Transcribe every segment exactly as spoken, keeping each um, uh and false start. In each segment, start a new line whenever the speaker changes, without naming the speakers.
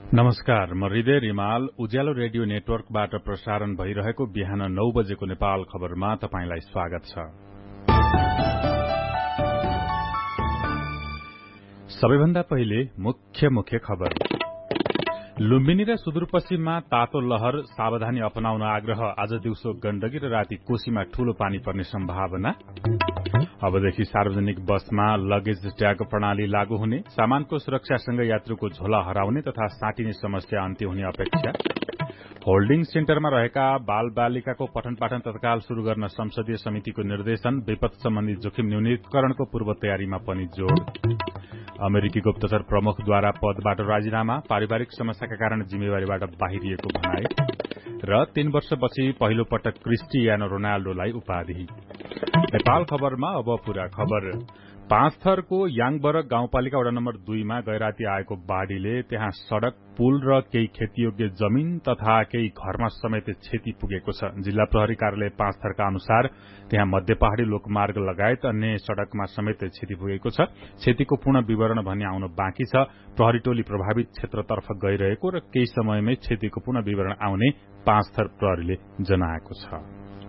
नमस्कार, म हृदय रिमाल उज्यालो रेडियो नेटवर्कबाट प्रसारण भइरहेको बिहान नौ बजेको नेपाल खबरमा तपाईंलाई स्वागत छ। सबैभन्दा पहिले मुख्य मुख्य खबर। लुम्बिनी र सुदूरपश्चिममा तातो लहर, सावधानी अपनाउन आग्रह। आज दिउँसो गण्डकी र राति कोशीमा ठूलो पानी पर्ने सम्भावना। अबदेखि सार्वजनिक बसमा लगेज ट्याग प्रणाली लागू हुने, सामानको सुरक्षासँगै यात्रुको झोला हराउने तथा साटिने समस्या अन्त्य हुने अपेक्षा। होल्डिङ सेन्टरमा रहेका बाल बालिकाको पठन पाठन तत्काल शुरू गर्न संसदीय समितिको निर्देशन। विपद सम्बन्धी जोखिम न्यूनीकरणको पूर्व तयारीमा पनि जोड़। अमेरिकी गुप्तचर प्रमुखद्वारा पदबाट राजीनामा, पारिवारिक समस्याका कारण जिम्मेवारीबाट बाहिरिएको भनाए। र तीन वर्षपछि पहिलो पटक क्रिस्टियानो रोनाल्डोलाई उपाधि। नेपाल खबरमा अब पूरा खबर। पाँच थरको याङबरग गाउँपालिका वडा नम्बर दुईमा गैराती आएको बाढ़ीले त्यहाँ सड़क, पुल र केही खेतीयोग्य जमीन तथा केही घरमा समेत क्षति पुगेको छ। जिल्ला प्रहरी कार्यालय पाँच थरका अनुसार त्यहाँ मध्य पहाड़ी लोकमार्ग लगायत अन्य सड़कमा समेत क्षति पुगेको छ। क्षतिको पूर्ण विवरण भन्ने आउन बाँकी छ। प्रहरी टोली प्रभावित क्षेत्रतर्फ गइरहेको र केही समयमै क्षतिको पूर्ण विवरण आउने पाँच थर प्रहरीले जनाएको छ।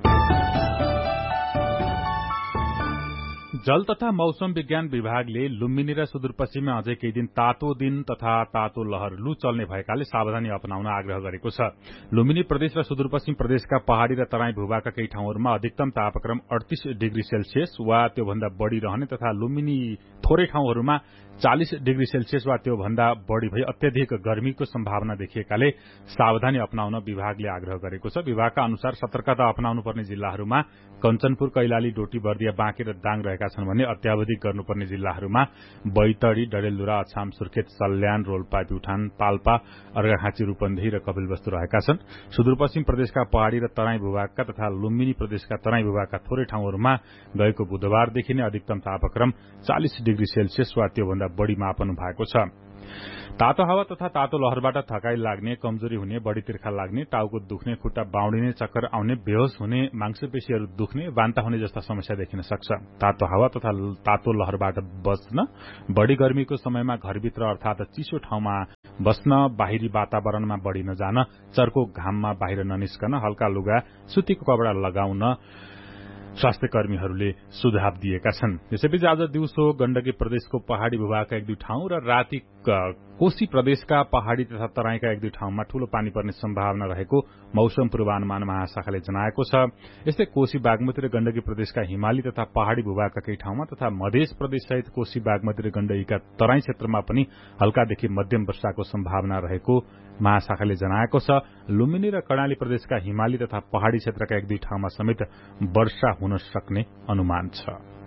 जल तथा मौसम विज्ञान विभागले लुम्बिनी र सुदूरपश्चिममा अझै केही दिन तातो दिन तथा तातो लहर लू चल्ने भएकाले सावधानी अपनाउन आग्रह गरेको छ। लुम्बिनी प्रदेश र सुदूरपश्चिम प्रदेशका पहाड़ी र तराई भूभागका केही ठाउँहरूमा अधिकतम तापक्रम अडतीस डिग्री सेल्सियस वा त्योभन्दा बढ़ी रहने तथा लुम्बिनी थोरै ठाउँहरूमा चालीस डिग्री सेल्सियस वा त्योभन्दा बढ़ी भई अत्यधिक गर्मीको सम्भावना देखिएकाले सावधानी अपनाउन विभागले आग्रह गरेको छ। विभागका अनुसार सतर्कता अपनाउनु पर्ने जिल्लाहरूमा कञ्चनपुर, कैलाली, डोटी, बर्दिया, बाँके र दाङ रहेका छन् भने अत्यावधिक गर्नुपर्ने जिल्लाहरूमा बैतडी, डडेलधुरा, अछाम, सुर्खेत, सल्यान, रोल्पा, प्युठान, पाल्पा, अर्घाखाँची, रूपन्देही र कपिलवस्तु रहेका छन्। सुदूरपश्चिम प्रदेशका पहाड़ी र तराई भूभागका तथा लुम्बिनी प्रदेशका तराई भूभागका थोरै ठाउँहरूमा गएको बुधबारदेखि नै अधिकतम तापक्रम चालीस डिग्री सेल्सियस वा त्योभन्दा बढ़ी मापन भएको छ। तातो हावा तथा तातो लहरबाट थकाइ लाग्ने, कमजोरी हुने, बढ़ी तिर्खा लाग्ने, टाउको दुख्ने, खुट्टा बाउडिने, चक्कर आउने, बेहोस हुने, मांसपेशीहरू दुख्ने, वान्ता हुने जस्ता समस्या देखिन सक्छ। तातो हावा तथा तातो लहरबाट बच्न, बढ़ी गर्मीको समयमा घरभित्र अर्थात चिसो ठाउँमा बस्न, बाहिरी वातावरणमा बढ़ी नजान, चर्को घाममा बाहिर ननिस्कन, हल्का लुगा, सुतीको कपड़ा लगाउन स्वास्थ्य कर्मीहरूले सुझाव दिएका छन्। यसैबीच आज दिउँसो गण्डकी प्रदेशको पहाड़ी भूभागका एक दुई ठाउँ र राति कोशी प्रदेशका पहाड़ी तथा तराईका एक दुई ठाउँमा ठूलो पानी पर्ने सम्भावना रहेको मौसम पूर्वानुमान महाशाखाले जनाएको छ। यस्तै कोशी, बागमती र गण्डकी प्रदेशका हिमाली तथा पहाड़ी भूभागका केही ठाउँमा तथा मध्य प्रदेश सहित कोशी, बागमती र गण्डकीका तराई क्षेत्रमा पनि हल्कादेखि मध्यम वर्षाको सम्भावना रहेको महाशाखाले जनाएको छ। लुम्बिनी र कर्णाली प्रदेशका हिमाली तथा पहाड़ी क्षेत्रका एक दुई ठाउँमा समेत वर्षा हुन सक्ने अनुमान छ।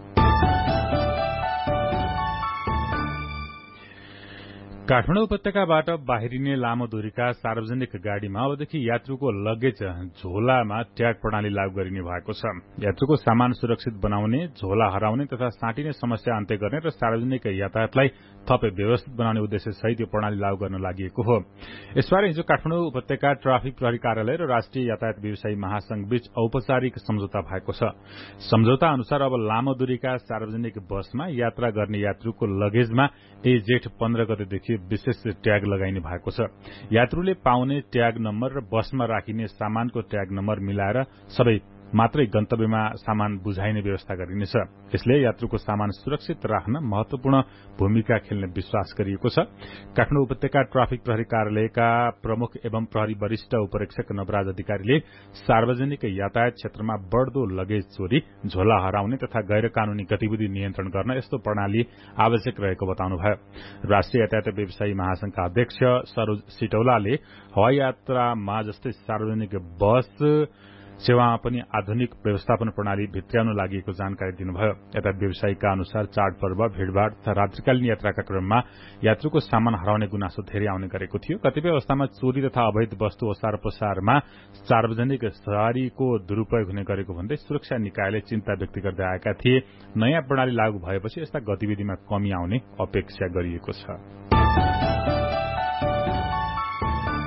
काठमाडौँ उपत्यकाबाट बाहिरिने लामो दूरीका सार्वजनिक गाड़ीमा अबदेखि यात्रुको लगेज झोलामा ट्याग प्रणाली लागू गरिने भएको छ। यात्रुको सामान सुरक्षित बनाउने, झोला हराउने तथा साटिने समस्या अन्त्य गर्ने र सार्वजनिक यातायातलाई थप व्यवस्थित बनाउने उद्देश्य सहित यो प्रणाली लागू गर्न लागि हो। यसबारे हिजो काठमाडौँ उपत्यका ट्राफिक प्रहरी कार्यालय र राष्ट्रिय यातायात व्यवसायी महासंघ बीच औपचारिक सम्झौता भएको छ। सम्झौता अनुसार अब लामो दूरीका सार्वजनिक बसमा यात्रा गर्ने यात्रुको लगेजमा ए जेठ पन्ध्र गतेदेखि विशेष ट्याग लगाइने भएको छ। यात्रुले पाउने ट्याग नम्बर र बसमा राखिने सामानको ट्याग नम्बर मिलाएर सबै मात्रै गन्तव्यमा सामान बुझाइने व्यवस्था गरिनेछ। यसले यात्रुको सामान सुरक्षित राख्न महत्वपूर्ण भूमिका खेल्ने विश्वास गरिएको छ। काठमाडौँ उपत्यका ट्राफिक प्रहरी कार्यालयका प्रमुख एवं प्रहरी वरिष्ठ उपरीक्षक नवराज अधिकारीले सार्वजनिक यातायात क्षेत्रमा बढ़दो लगेज चोरी, झोला हराउने तथा गैर कानूनी गतिविधि नियन्त्रण गर्न यस्तो प्रणाली आवश्यक रहेको बताउनुभयो। राष्ट्रिय यातायात व्यवसायी महासंघका अध्यक्ष सरोज सिटौलाले हवाई यात्रामा जस्तै सार्वजनिक बस सेवामा पनि आधुनिक व्यवस्थापन प्रणाली भित्र्याउन लागि जानकारी दिनुभयो। यातायात व्यवसायीका अनुसार चाडपर्व, भीड़भाड़ तथा रात्रिकालीन यात्राका क्रममा यात्रुको सामान हराउने गुनासो धेरै आउने गरेको थियो। कतिपय अवस्थामा चोरी तथा अवैध वस्तु ओसार पसारमा सार्वजनिक सवारीको दुरूपयोग हुने गरेको भन्दै सुरक्षा निकायले चिन्ता व्यक्त गर्दै आएका थिए। नयाँ प्रणाली लागू भएपछि यस्ता गतिविधिमा कमी आउने अपेक्षा गरिएको छ।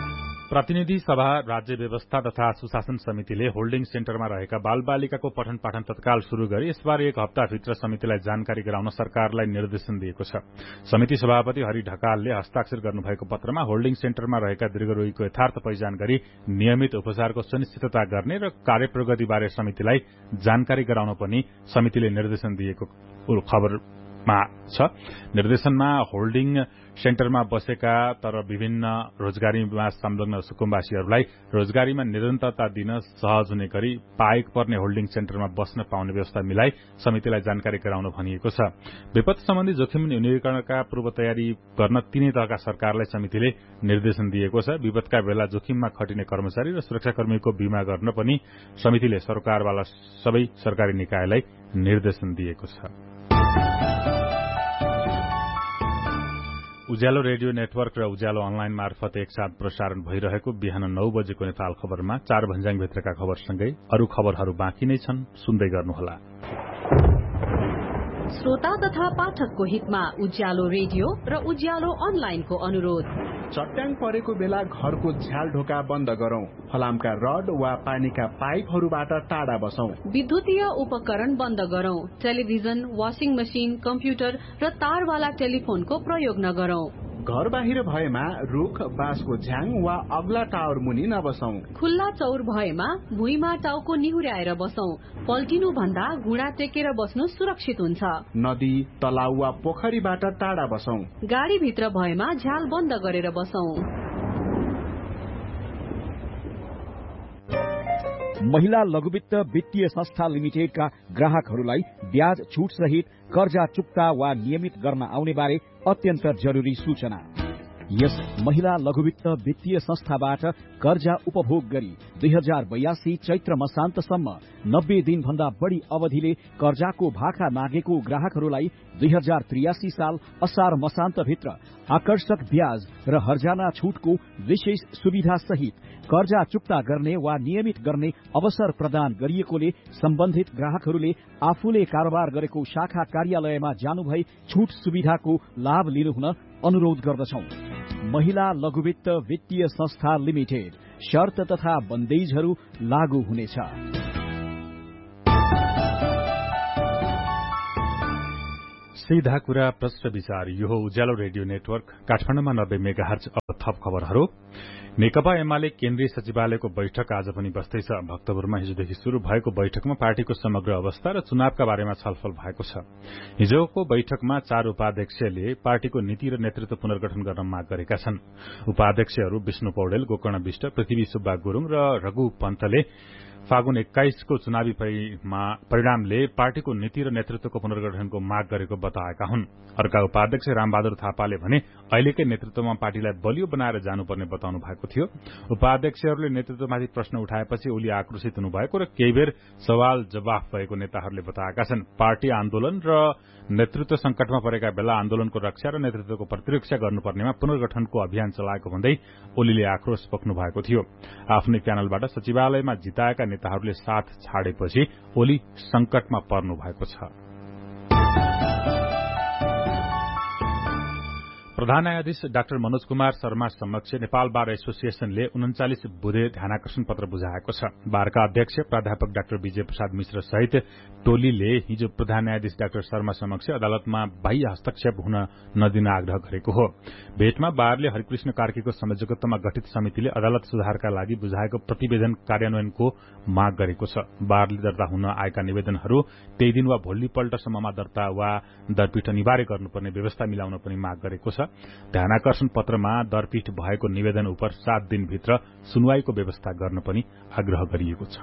प्रतिनिधि सभा राज्य व्यवस्था तथा सुशासन समितिले होल्डिङ सेन्टरमा रहेका बालबालिकाको पठन पाठन तत्काल शुरू गरी यसबारे एक हप्ताभित्र समितिलाई जानकारी गराउन सरकारलाई निर्देशन दिएको छ। समिति सभापति हरि ढकालले हस्ताक्षर गर्नुभएको पत्रमा होल्डिङ सेन्टरमा रहेका दीर्घरोगीको यथार्थ पहिचान गरी नियमित उपचारको सुनिश्चितता गर्ने र कार्यप्रगतिबारे समितिलाई जानकारी गराउन पनि समितिले निर्देशन दिएको खबरमा छ। निर्देशनमा होल्डिङ सेन्टरमा बसेका तर विभिन्न रोजगारीमा संलग्न सुकुम्बासीहरूलाई रोजगारीमा निरन्तरता दिन सहज हुने गरी पाएक पर्ने होल्डिङ सेन्टरमा बस्न पाउने व्यवस्था मिलाई समितिलाई जानकारी गराउन भनिएको छ। विपद सम्बन्धी जोखिम न्यूनीकरणका पूर्व तयारी गर्न तीनै तहका सरकारलाई समितिले निर्देशन दिएको छ। विपदका बेला जोखिममा खटिने कर्मचारी र सुरक्षाकर्मीको बीमा गर्न पनि समितिले सरकारवाला सबै सरकारी निकायलाई निर्देशन दिएको छ। उज्यालो रेडियो नेटवर्क र उज्यालो अनलाइन मार्फत एकसाथ प्रसारण भइरहेको बिहान नौ बजेको नेपाल खबरमा चार भन्ज्याङभित्रका खबरसँगै अरू खबरहरू बाँकी नै छन्, सुन्दै गर्नुहोला।
श्रोता तथा पाठकको हितमा उज्यालो रेडियो र उज्यालो अनलाइनको अनुरोध।
चट्याङ परेको बेला घरको झ्याल ढोका बन्द गरौं। फलामका रड वा पानीका पाइपहरूबाट टाढा बसौं।
विद्युतीय उपकरण बन्द गरौं। टेलिभिजन, वाशिङ मशिन, कम्प्युटर र तारवाला टेलिफोनको प्रयोग नगरौं।
घर बाहिर भएमा रुख, बाँसको झ्याङ वा अग्ला टावर मुनि नबसौं।
खुल्ला चौर भएमा भुइँमा टाउको निहुर्याएर बसौं। पल्टिनु भन्दा घुँडा टेकेर बस्नु सुरक्षित हुन्छ।
नदी, तलाउ वा पोखरीबाट टाढा बसौं।
गाडी भित्र भएमा झ्याल बन्द गरेर बसौं।
महिला लघुवित्त वित्तीय संस्था लिमिटेडका ग्राहकहरूलाई ब्याज छुट सहित कर्जा चुक्ता वा नियमित गर्न आउने बारे अत्यन्त जरुरी सूचना। यस महिला लघुवित्त वित्तीय संस्थाबाट कर्जा उपभोग गरी दुई हजार बयासी चैत्र मसान्तसम्म नब्बे दिन भन्दा बढ़ी अवधिले कर्जाको भाका मागेको ग्राहकहरूलाई दुई हजार त्रियासी साल असार मसान्तभित्र आकर्षक ब्याज र हर्जाना छुटको विशेष सुविधा सहित कर्जा चुक्ता गर्ने वा नियमित गर्ने अवसर प्रदान गरिएकोले सम्बन्धित ग्राहकहरूले आफूले कारोबार गरेको शाखा कार्यालयमा जानुभई छुट सुविधाको लाभ लिनुहुन अनुरोध गर्दछौं। महिला लघुवित्त वित्तीय संस्था लिमिटेड। शर्त तथा बन्देजहरू लागू हुनेछ।
सीधा कुरा प्रश्न विचार। यो हो उज्यालो रेडियो नेटवर्क काठमाडौँमा नब्बे मेगाहर्ज। अब थप खबरहरू। नेकपा एमाले केन्द्रीय सचिवालयको बैठक आज पनि बस्दैछ। भक्तपुरमा हिजोदेखि शुरू भएको बैठकमा पार्टीको समग्र अवस्था र चुनावका बारेमा छलफल भएको छ। हिजोको बैठकमा चार उपाध्यक्षले पार्टीको नीति र नेतृत्व पुनर्गठन गर्न माग गरेका छन्। उपाध्यक्षहरू विष्णु पौडेल, गोकर्ण विष्ट, पृथ्वी सुब्बा गुरूङ र रघु पन्तले फागुन एक्काइसको चुनावी परिणामले पार्टीको नीति र नेतृत्वको पुनर्गठनको माग गरेको बताएका हुन्। अर्का उपाध्यक्ष रामबहादुर थापाले भने अहिलेकै नेतृत्वमा पार्टीलाई बलियो बनाएर जानुपर्ने बताउनु भएको थियो। उपाध्यक्षहरूले नेतृत्वमाथि प्रश्न उठाएपछि ओली आक्रोशित हुनुभएको र केही बेर सवाल जवाफ भएको नेताहरूले बताएका छन्। पार्टी आन्दोलन र नेतृत्व संकटमा परेका बेला आन्दोलनको रक्षा र नेतृत्वको प्रतिरक्षा गर्नुपर्नेमा पुनर्गठनको अभियान चलाएको भन्दै ओलीले आक्रोश पोख्नु भएको थियो। आफ्नै प्यानलबाट सचिवालयमा जिताएका नेताहरूले साथ छाडेपछि ओली संकटमा पर्नु भएको छ। प्रधान न्यायाधीश डाक्टर मनोज कुमार शर्मा समक्ष नेपाल बार एसोसिएशनले उन्चालिस बुधे ध्यानाकर्षण पत्र बुझाएको छ। बारका अध्यक्ष प्राध्यापक डाक्टर विजय प्रसाद मिश्र सहित टोलीले हिजो प्रधान न्यायाधीश डाक्टर शर्मा समक्ष अदालतमा बाह्य हस्तक्षेप हुन नदिन आग्रह गरेको हो। भेटमा बारले हरिकृष्ण कार्कीको संयोजकत्वमा गठित समितिले अदालत सुधारका लागि बुझाएको प्रतिवेदन कार्यान्वयनको माग गरेको छ। बारले दर्ता हुन आएका निवेदनहरू त्यही दिन वा भोलिपल्टसम्ममा दर्ता वा दरपीठ अनिवार्य गर्नुपर्ने व्यवस्था मिलाउन पनि माग गरेको छ। ध्यानाकर्षण पत्रमा दरपीठ भएको निवेदन उप सात दिनभित्र सुनवाईको व्यवस्था गर्न पनि आग्रह गरिएको छ।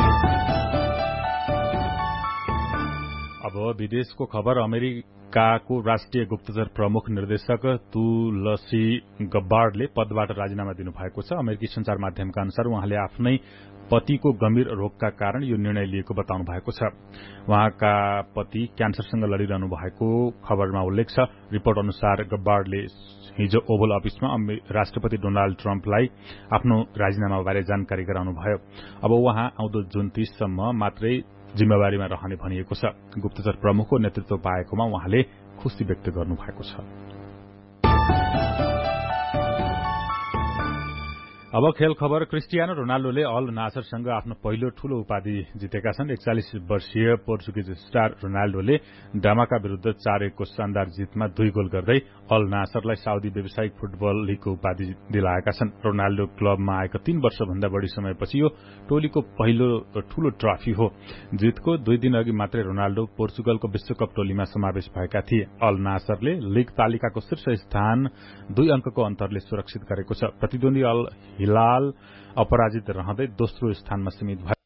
अब विदेशको खबर। अमेरिकाको राष्ट्रिय गुप्तचर प्रमुख निर्देशक तुलसी गब्बार्डले पदबाट राजीनामा दिनुभएको छ। अमेरिकी संचार माध्यमका अनुसार उहाँले आफ्नै पतिको गम्भीर रोगका कारण यो निर्णय लिएको बताउनु भएको छ। उहाँका पति क्यान्सरसँग लडिरहनु भएको खबरमा उल्लेख छ। रिपोर्ट अनुसार गब्बार्डले हिजो ओभल अफिसमा राष्ट्रपति डोनाल्ड ट्रम्पलाई आफ्नो राजीनामाबारे जानकारी गराउनुभयो। अब उहाँ आउँदो जुन तीससम्म मात्रै जिम्मेवारीमा रहने भनिएको छ। गुप्तचर प्रमुखको नेतृत्व पाएकोमा उहाँले खुशी व्यक्त गर्नुभएको छ। अब खेल खबर। क्रिस्टियानो रोनाल्डोले अल नासरसँग आफ्नो पहिलो ठूलो उपाधि जितेका छन्। एकचालिस वर्षीय पोर्चुगिज स्टार रोनाल्डोले डामाका विरूद्ध चार एकको शानदार जितमा दुई गोल गर्दै अल नासरलाई साउदी व्यावसायिक फुटबल लीगको उपाधि दिलाएका छन्। रोनाल्डो क्लबमा आएको तीन वर्षभन्दा बढ़ी समयपछि यो टोलीको पहिलो ठूलो ट्रफी हो। जितको दुई दिन अघि मात्रै रोनाल्डो पोर्चुगलको विश्वकप टोलीमा समावेश भएका थिए। अल नासरले लीग तालिकाको शीर्ष स्थान दुई अंकको अन्तरले सुरक्षित गरेको छ। प्रतिद्वन्दी अल हिलाल अपराजित रहँदै दोस्रो स्थानमा सीमित भयो।